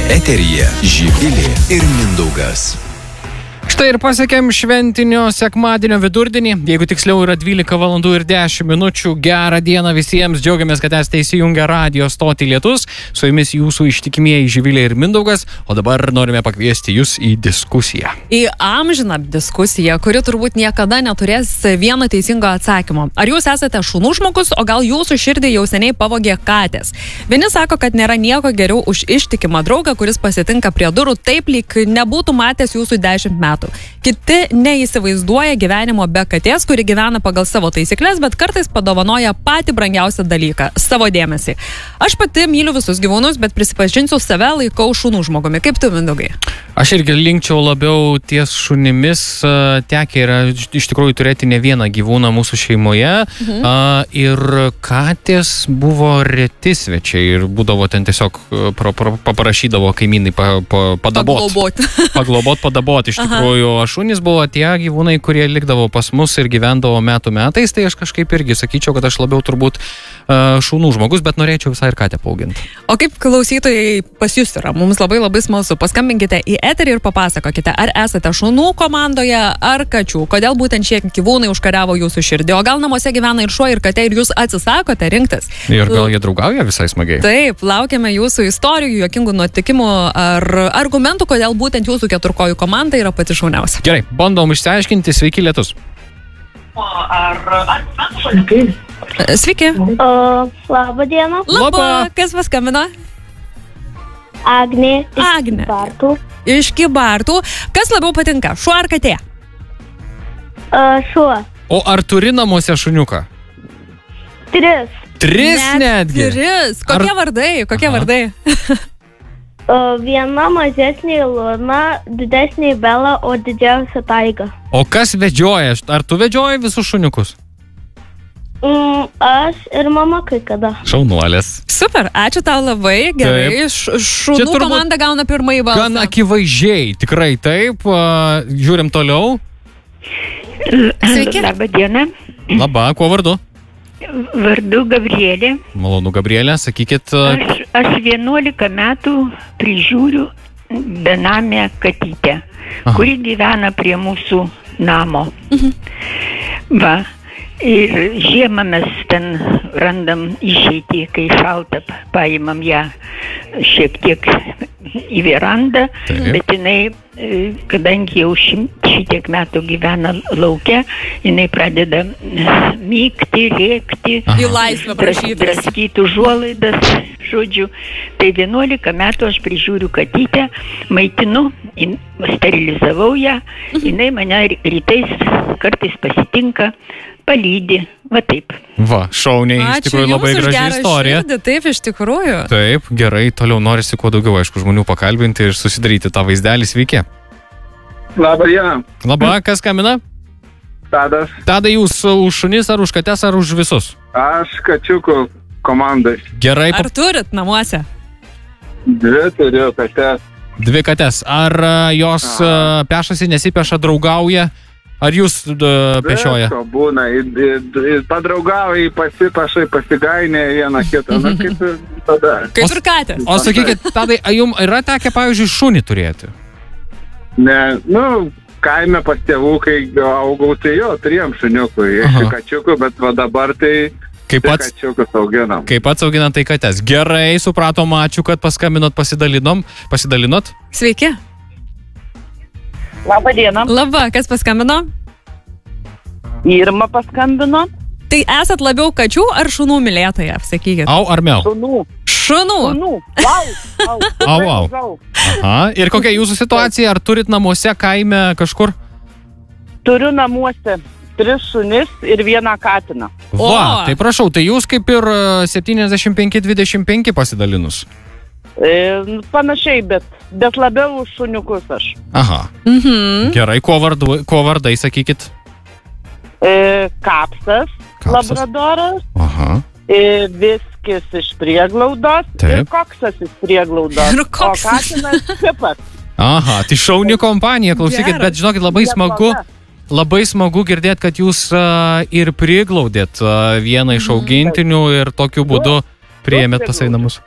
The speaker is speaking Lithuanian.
Eteryje Živilė ir Mindaugas. Štai ir pasiekėm šventinio sekmadienio vidurdienį, jeigu tiksliau yra 12 valandų ir 10 minučių. Gerą dieną visiems, džiaugiamės, kad esate įsijungę radio stotį Lietus. Su jumis jūsų ištikimieji Živilė ir Mindaugas, o dabar norime pakviesti jūs į diskusiją. Į amžiną diskusiją, kuri turbūt niekada neturės vieno teisingo atsakymo. Ar jūs esate šunų žmogus, o gal jūsų širdį jau seniai pavogė katės? Vieni sako, kad nėra nieko geriau už ištikimą draugą, kuris pasitinka prie durų taip, lyg nebūtų matęs jūsų 10 metų. Kiti neįsivaizduoja gyvenimo be katės, kuri gyvena pagal savo taisyklės, bet kartais padovanoja patį brangiausią dalyką - savo dėmesį. Aš pati myliu visus gyvūnus, bet prisipažinsiu, save laikau šunų žmogumi. Kaip tu, Mindaugai? Aš irgi linkčiau labiau ties šunimis. Tekę yra iš tikrųjų turėti ne vieną gyvūną mūsų šeimoje. Ir katės buvo reti svečiai ir būdavo ten tiesiog paprašydavo kaimynai paglobot, padabot. Iš tikrųjų, o šunys buvo tie gyvūnai, kurie likdavo pas mus ir gyvendavo metų metais. Tai aš kažkaip irgi sakyčiau, kad aš labiau turbūt šunų žmogus, bet norėčiau visai ir katę paauginti. O kaip klausytojai pas jūs yra? Mums labai labai smalsu. Paskambinkite į eterį ir papasakokite, ar esate šunų komandoje, ar kačių. Kodėl būtent šie gyvūnai užkariavo jūsų širdį? O gal namuose gyvena ir šuo, ir katė, ir jūs atsisakote rinktis? Ir gal jie draugauja visai smagiai? Taip, laukiame jūsų istorijų, juokingų nutikimų ar argumentų, kodėl būtent jūsų keturkojų komanda yra pati šauniausia. Gerai, bandom išsiaiškinti. Sveiki, Lietus. Sveiki. Labą dieną. Labą. Kas paskambino? Agnė. Agnė. Kybartų. Iš Kybartų. Kas labiau patinka, šuo ar katė? Šuo. O ar turi namuose šuniuką? 3. 3 netgi? 3. Kokie vardai? Kokie vardai? Viena mažesnė Luna, didesnė Bela, o didžiausia Taiga. O kas vedžioja? Ar tu vedžioji visus šuniukus? Aš ir mama kai kada. Šaunuolės. Super, ačiū tau labai. Gerai, šunų komanda gauna pirmąjį balsą. Gan akivaizdžiai, tikrai taip. Žiūrim toliau. Sveiki. Labą dieną. Labą, kuo vardu? Vardu Gabrielė. Malonu, Gabrielė, sakykit. Aš 11 metų prižiūriu benamę katytę, kuri gyvena prie mūsų namo. Va. Ir žiemą mes ten randam išeitį, kai šalta, paimam ją šiek tiek į verandą, bet jinai, kadangi jau šitiek metų gyvena lauke, jinai pradeda mykti, rėkti, draskyti užuolaidas, žodžiu. Tai 11 metų aš prižiūriu katytę, maitinu, sterilizavau ją, jinai mane rytais kartais pasitinka, palydi, va taip. Va, šauniai, iš tikrųjų labai graži istorija. Širdį, taip, iš tikrųjų. Taip, gerai, toliau norisi kuo daugiau, aišku, žmonių pakalbinti ir susidaryti tą vaizdelį. Sveiki. Labą dieną. Labą, kas kamina? Tadas. Tadai, jūs už šunis ar už kates ar už visus? Aš kačiukų komandai. Gerai. Ar turit namuose? 2 turiu kates. 2 kates. Ar jos pešasi, nesipeša, draugauja? Ar jūs pešioja? Visko būna. Padraugauja, pasipašai, pasigainė vieną kitą. Na, kaip tada. Kaip ir katės. O sakykit, Tadai, jums yra tekę, pavyzdžiui, šunį turėti? Ne, kaime pas tėvų, kai augau, tai jo, turėjom šuniukų, kačiukų, bet va dabar tai kačiukus auginam. Kaip pats auginant, tai kates. Gerai, supratom, ačiū, kad paskambinot, pasidalinot. Sveiki. Labą dieną. Labą, kas paskambino? Irma paskambino. Tai esat labiau kačių ar šunų mylėtoja, sakykit? Au ar mel? Šunų. Au. Aha. Ir kokia jūsų situacija? Ar turit namuose, kaime, kažkur? Turiu namuose 3 šunis ir 1 katiną. Va, tai prašau, tai jūs kaip ir 75-25 pasidalinus? Panašiai, bet labiau už šuniukus aš. Aha. Gerai, kuo vardai, sakykit? Kapsas, Labradoras, Viskis iš prieglaudos ir Koksas iš prieglaudos. O katinas Pipas. Aha, tai šauni kompanija, klausykit, bet žinokit, labai smagu girdėti, kad jūs ir priglaudėt vieną iš augintinių ir tokiu būdu priėmėt pas į namus.